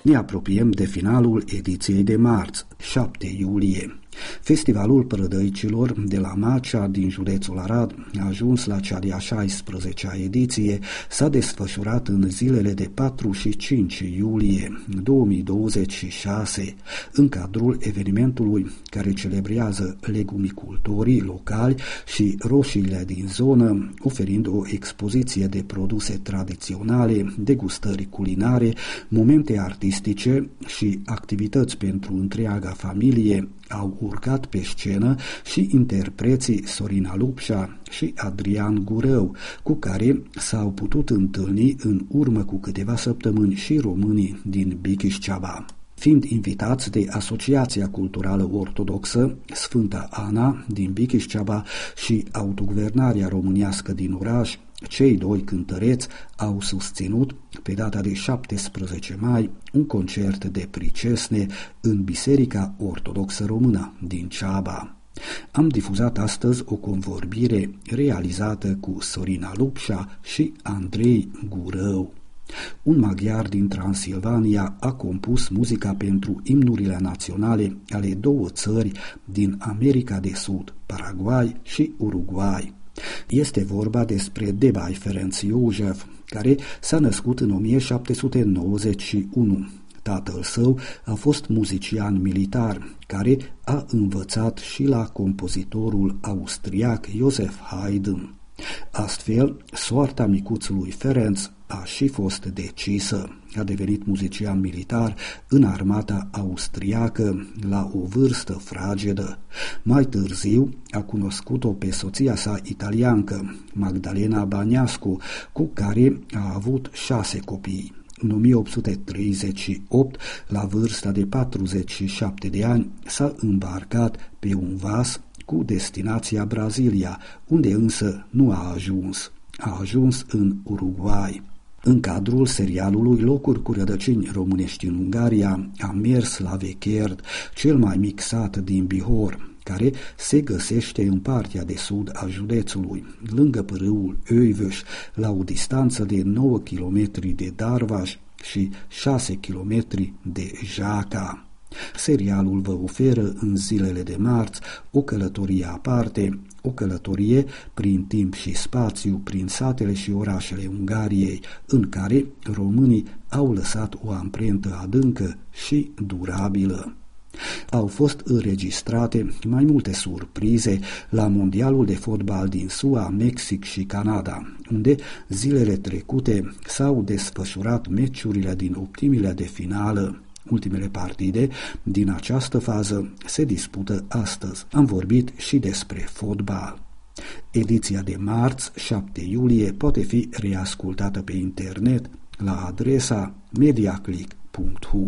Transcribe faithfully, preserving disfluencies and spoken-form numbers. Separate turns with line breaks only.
Ne apropiem de finalul ediției de marți, șapte iulie. Festivalul Prădăicilor de la Macea din județul Arad a ajuns la cea de-a șaisprezecea ediție, s-a desfășurat în zilele de patru și cinci iulie două mii douăzeci și șase, în cadrul evenimentului care celebrează legumicultorii locali și roșiile din zonă, oferind o expoziție de produse tradiționale, degustări culinare, momente artistice și activități pentru întreaga familie. Au urcat pe scenă și interpreții Sorina Lupșa și Adrian Gurău, cu care s-au putut întâlni în urmă cu câteva săptămâni și românii din Bikișceaba. Fiind invitați de Asociația Culturală Ortodoxă Sfânta Ana din Bikișceaba și Autoguvernarea Românească din oraș, cei doi cântăreți au susținut pe data de șaptesprezece mai un concert de pricesne în Biserica Ortodoxă Română din Ceaba. Am difuzat astăzi o convorbire realizată cu Sorina Lupșa și Andrei Gurău. Un maghiar din Transilvania a compus muzica pentru imnurile naționale ale două țări din America de Sud, Paraguay și Uruguay. Este vorba despre Debai Ferenc Iosef, care s-a născut în o mie șapte sute nouăzeci și unu. Tatăl său a fost muzician militar, care a învățat și la compozitorul austriac Joseph Haydn. Astfel, soarta micuțului Ferenc a și fost decisă. A devenit muzician militar în armata austriacă la o vârstă fragedă. Mai târziu a cunoscut-o pe soția sa italiancă, Magdalena Baniascu, cu care a avut șase copii. În o mie opt sute treizeci și opt, la vârsta de patruzeci și șapte de ani, s-a îmbarcat pe un vas cu destinația Brazilia, unde însă nu a ajuns. A ajuns în Uruguay. În cadrul serialului Locuri cu rădăcini românești în Ungaria, a mers la Vecherd, cel mai mic sat din Bihor, care se găsește în partea de sud a județului, lângă pârâul Öivös, la o distanță de nouă kilometri de Darvaș și șase kilometri de Jaca. Serialul vă oferă în zilele de marți o călătorie aparte, o călătorie prin timp și spațiu, prin satele și orașele Ungariei, în care românii au lăsat o amprentă adâncă și durabilă. Au fost înregistrate mai multe surprize la mondialul de fotbal din S U A, Mexic și Canada, unde zilele trecute s-au desfășurat meciurile din optimile de finală. Ultimele partide din această fază se dispută astăzi. Am vorbit și despre fotbal. Ediția de marți, șapte iulie, poate fi reascultată pe internet la adresa mediaclick punct hu.